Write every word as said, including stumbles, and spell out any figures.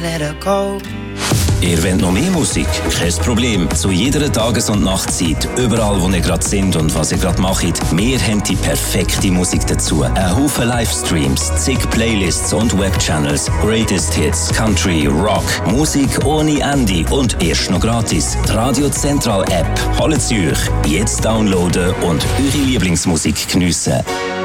let her go. Ihr wollt noch mehr Musik? Kein Problem. Zu jeder Tages- und Nachtzeit, überall wo ihr gerade sind und was ihr gerade macht, wir haben die perfekte Musik dazu. Ein Haufen Livestreams, zig Playlists und Webchannels, Greatest Hits, Country, Rock, Musik ohne Ende und erst noch gratis. Die Radio Central App. Holt sie euch. Jetzt downloaden und eure Lieblingsmusik geniessen.